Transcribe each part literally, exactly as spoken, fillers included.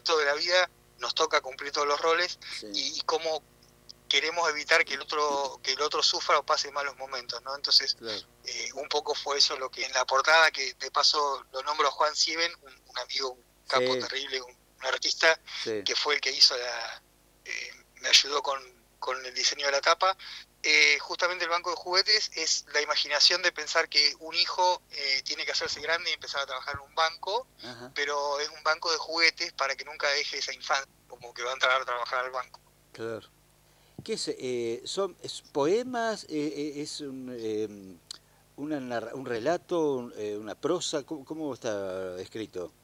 momento de la vida nos toca cumplir todos los roles Sí. y, y cómo queremos evitar que el otro que el otro sufra o pase malos momentos, ¿no? Entonces, Claro. eh, un poco fue eso lo que en la portada, que de paso lo nombro a Juan Sieven, un, un amigo, un capo Sí. terrible, un, un artista, Sí. que fue el que hizo la... Eh, me ayudó con, con el diseño de la tapa. Eh, justamente el banco de juguetes es la imaginación de pensar que un hijo eh, tiene que hacerse grande y empezar a trabajar en un banco, Ajá. pero es un banco de juguetes para que nunca deje esa infancia, como que va a entrar a trabajar al banco. Claro. ¿Qué es? Eh, son es poemas, eh, es un, eh, una narra, un relato, un, eh, una prosa, ¿cómo, ¿cómo está escrito?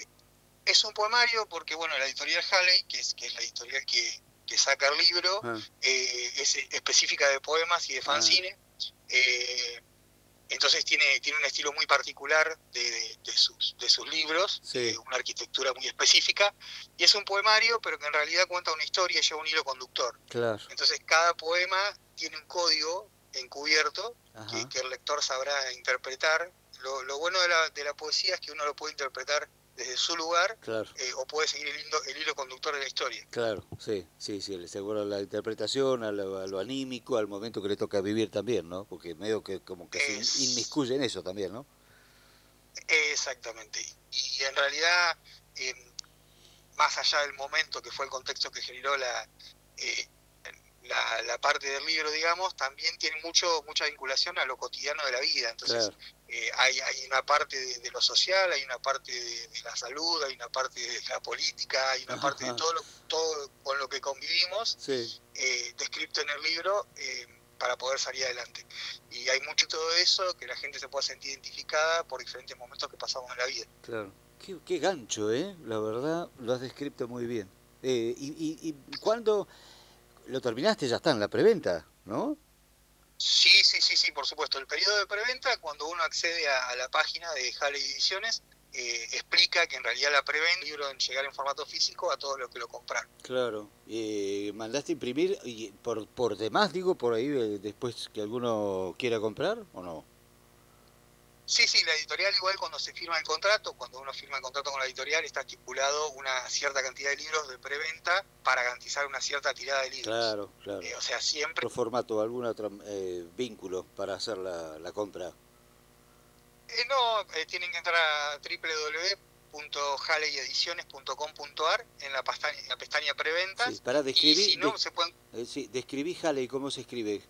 Es un poemario porque, bueno, la editorial Halley, que es, que es la editorial que, que saca el libro, Ah. eh, es específica de poemas y de fanzine. Ah. Eh, entonces tiene, tiene un estilo muy particular de, de, de, sus, de sus libros, Sí. eh, una arquitectura muy específica, y es un poemario, pero que en realidad cuenta una historia y lleva un hilo conductor. Claro. Entonces cada poema tiene un código encubierto que, Ajá. que el lector sabrá interpretar. Lo, lo bueno de la, de la poesía es que uno lo puede interpretar desde su lugar, claro. eh, o puede seguir el hilo, el hilo conductor de la historia. Claro, sí, sí, sí, seguro a la interpretación, a lo, a lo anímico, al momento que le toca vivir también, ¿no? Porque medio que como que se Es... inmiscuye en eso también, ¿no? Exactamente. Y en realidad, eh, más allá del momento que fue el contexto que generó la, eh, la, la parte del libro, digamos, también tiene mucho mucha vinculación a lo cotidiano de la vida. Entonces, claro. eh, hay, hay una parte de, de lo social, hay una parte de, de la salud, hay una parte de la política, hay una parte de todo, lo, todo con lo que convivimos, sí. eh, descrito en el libro, eh, para poder salir adelante. Y hay mucho de todo eso que la gente se pueda sentir identificada por diferentes momentos que pasamos en la vida. Claro. Qué, qué gancho, ¿eh? La verdad, lo has descrito muy bien. Eh, y, y, ¿Y cuándo lo terminaste? Ya está en la preventa, ¿no? Sí, sí, sí, sí, por supuesto. El periodo de preventa, cuando uno accede a, a la página de Halley Ediciones, eh, explica que en realidad la preventa libro en llegar en formato físico a todos los que lo compraron. Claro. Eh, ¿Mandaste imprimir y por, por demás, digo, por ahí eh, después que alguno quiera comprar o no? Sí, sí, la editorial igual cuando se firma el contrato, cuando uno firma el contrato con la editorial, está estipulado una cierta cantidad de libros de preventa para garantizar una cierta tirada de libros. Claro, claro. Eh, o sea, siempre... Otro formato, algún otro eh, vínculo para hacer la, la compra. Eh, no, eh, tienen que entrar a doble u doble u doble u punto halley ediciones punto com punto a r en la pestaña, en la pestaña preventas. Sí, para Y describir, si no, de, se pueden... eh, sí, describí Halley, ¿cómo se escribe?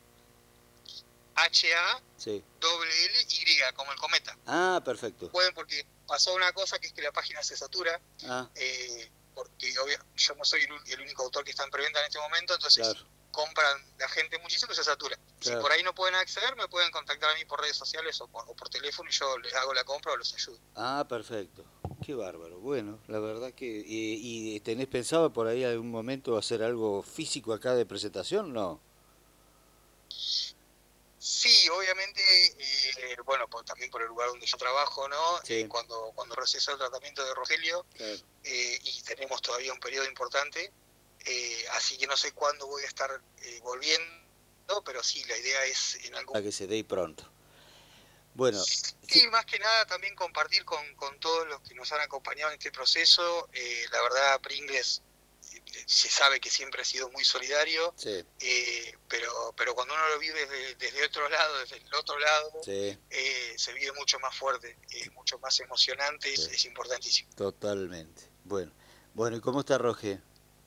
H A Sí. L L Y, como el cometa. Ah, perfecto. Pueden, porque pasó una cosa que es que la página se satura, Ah, eh, porque obvio, yo no soy el, el único autor que está en preventa en este momento, entonces claro, compran la gente muchísimo y se satura. Si claro. por ahí no pueden acceder, me pueden contactar a mí por redes sociales o por, o por teléfono y yo les hago la compra o los ayudo. Ah, perfecto. Qué bárbaro. Bueno, la verdad que... ¿Y, y tenés pensado por ahí algún momento hacer algo físico acá de presentación? No. Sí, obviamente, eh, bueno, pues también por el lugar donde yo trabajo, ¿no? Sí. Eh, cuando, cuando proceso el tratamiento de Rogelio, Claro. eh, y tenemos todavía un periodo importante, eh, así que no sé cuándo voy a estar eh, volviendo, pero sí, la idea es en algún... Para que se dé y pronto. Bueno, Sí, más que nada también compartir con, con todos los que nos han acompañado en este proceso. Eh, la verdad, Pringles eh, se sabe que siempre ha sido muy solidario, sí, eh, pero, pero cuando uno lo vive desde, desde otro lado, desde el otro lado, sí, eh, se vive mucho más fuerte, eh, mucho más emocionante, es, sí, es importantísimo. totalmente. Bueno, bueno, ¿y cómo está Roge?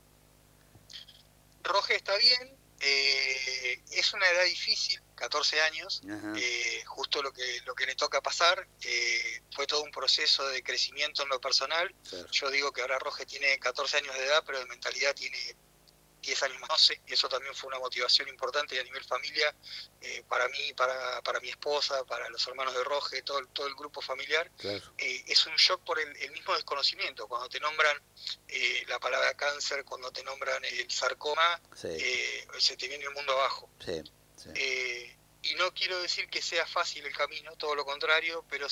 Roge está bien, eh, es una edad difícil, catorce años, Ajá. eh, justo lo que, lo que le toca pasar, eh, fue todo un proceso de crecimiento en lo personal. Claro. Yo digo que ahora Roge tiene catorce años de edad, pero de mentalidad tiene diez años más, doce, y eso también fue una motivación importante a nivel familia, eh, para mí, para, para mi esposa, para los hermanos de Roge, todo, todo el grupo familiar. Claro. Eh, es un shock por el, el mismo desconocimiento. Cuando te nombran eh, la palabra cáncer, cuando te nombran el sarcoma, Sí. eh, se te viene el mundo abajo. Sí, sí. Eh, y no quiero decir que sea fácil el camino, todo lo contrario, pero